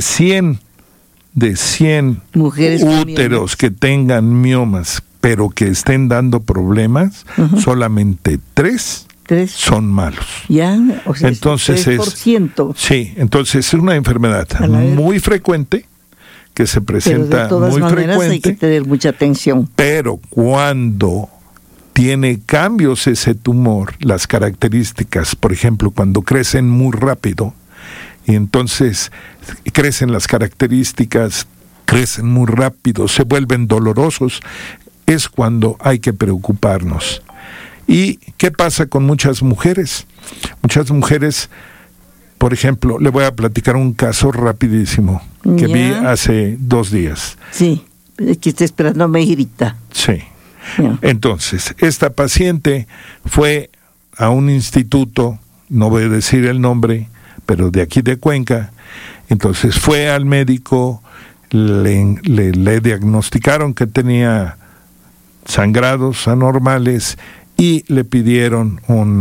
100 mujeres úteros que tengan miomas, pero que estén dando problemas, solamente 3 son malos. Ya, o sea, entonces 3%. Entonces es una enfermedad muy frecuente, que se presenta pero de todas muy maneras frecuente. Hay que tener mucha atención. Pero cuando tiene cambios ese tumor, las características, por ejemplo, cuando crecen muy rápido, y entonces crecen las características, crecen muy rápido, se vuelven dolorosos, es cuando hay que preocuparnos. ¿Y qué pasa con muchas mujeres? Muchas mujeres, por ejemplo, le voy a platicar un caso rapidísimo que vi hace 2 días. Sí, que está esperando a Mayirita. Sí. Entonces, esta paciente fue a un instituto, no voy a decir el nombre, pero de aquí de Cuenca. Entonces fue al médico, le diagnosticaron que tenía sangrados anormales y le pidieron un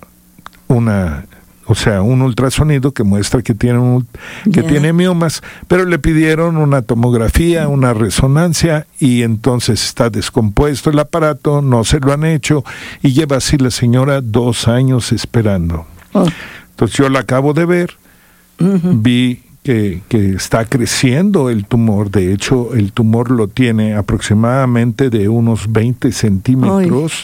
ultrasonido que muestra que tiene miomas, pero le pidieron una tomografía, una resonancia, y entonces está descompuesto el aparato, no se lo han hecho, y lleva así la señora 2 años esperando. Entonces yo la acabo de ver, vi que está creciendo el tumor. De hecho, el tumor lo tiene aproximadamente de unos 20 centímetros.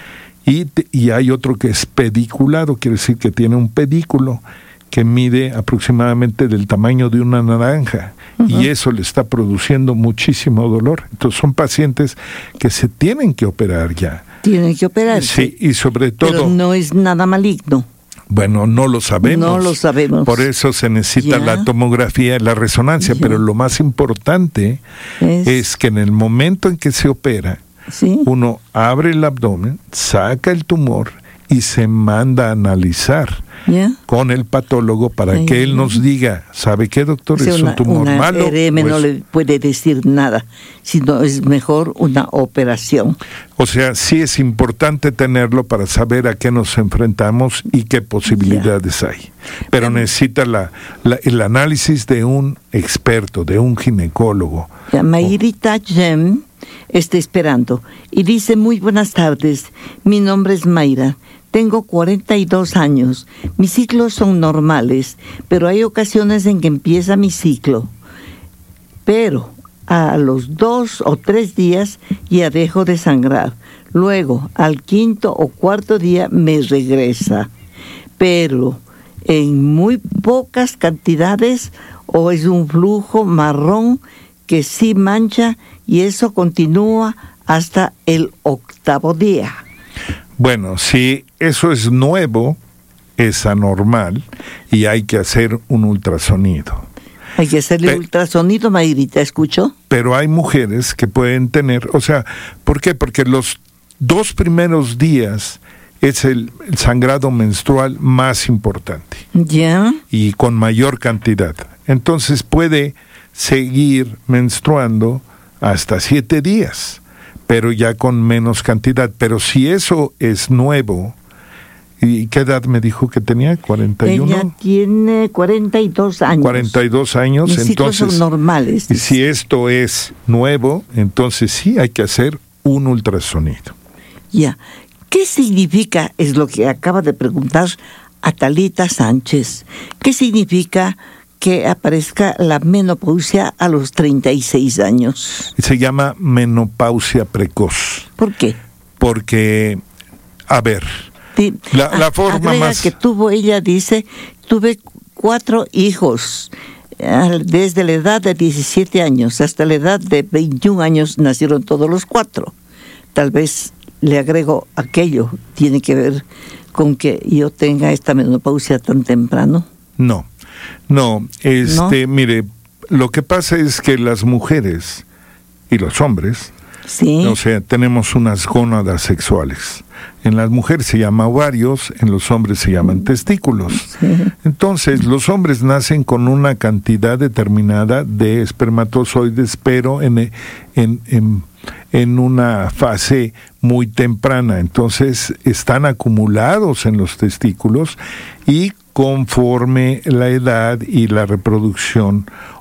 Y hay otro que es pediculado, quiere decir que tiene un pedículo que mide aproximadamente del tamaño de una naranja, y eso le está produciendo muchísimo dolor. Entonces son pacientes que se tienen que operar ya. Tienen que operarse. Sí, y sobre todo... Pero no es nada maligno. Bueno, no lo sabemos. No lo sabemos. Por eso se necesita la tomografía y la resonancia, pero lo más importante es que en el momento en que se opera, uno abre el abdomen, saca el tumor y se manda a analizar con el patólogo para que él nos diga, ¿sabe qué, doctor? Es un tumor malo. RM no le puede decir nada, sino es mejor una operación. O sea, sí es importante tenerlo para saber a qué nos enfrentamos y qué posibilidades hay. Pero necesita el análisis de un experto, de un ginecólogo. Mayirita Jem está esperando y dice: muy buenas tardes, mi nombre es Mayra. Tengo 42 años. Mis ciclos son normales, pero hay ocasiones en que empieza mi ciclo. Pero a los 2 o 3 días ya dejo de sangrar. Luego, al 5º o 4º día me regresa. Pero en muy pocas cantidades, o es un flujo marrón que sí mancha, y eso continúa hasta el 8º día. Bueno, si eso es nuevo, es anormal y hay que hacer un ultrasonido. Hay que hacerle ultrasonido, Mayrita, ¿escuchó? Pero hay mujeres que pueden tener, o sea, ¿por qué? Porque los 2 primeros días es el sangrado menstrual más importante. Y con mayor cantidad. Entonces puede seguir menstruando hasta 7 días. Pero ya con menos cantidad. Pero si eso es nuevo, ¿y qué edad me dijo que tenía? ¿41? Ella tiene 42 años. 42 años, mis ciclos entonces son normales. Y si esto es nuevo, entonces sí hay que hacer un ultrasonido. ¿Qué significa? Es lo que acaba de preguntar Atalita Sánchez. ¿Qué significa que aparezca la menopausia a los 36 años? Se llama menopausia precoz. ¿Por qué? Porque, a ver, la forma más... que tuvo, ella dice, tuve 4 hijos. Desde la edad de 17 años hasta la edad de 21 años nacieron todos los 4. Tal vez le agrego aquello, tiene que ver con que yo tenga esta menopausia tan temprano. No, mire, lo que pasa es que las mujeres y los hombres, o sea, tenemos unas gónadas sexuales. En las mujeres se llama ovarios, en los hombres se llaman testículos. Entonces, los hombres nacen con una cantidad determinada de espermatozoides, pero en una fase muy temprana. Entonces, están acumulados en los testículos y conforme la edad y la reproducción